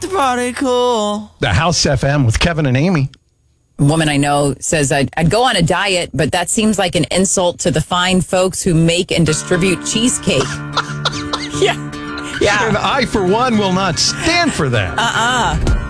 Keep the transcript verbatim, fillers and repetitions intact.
the party cool. The House F M with Kevin and Amy. A woman I know says I'd, I'd go on a diet, but that seems like an insult to the fine folks who make and distribute cheesecake. yeah. Yeah. And I, for one, will not stand for that. Uh-uh.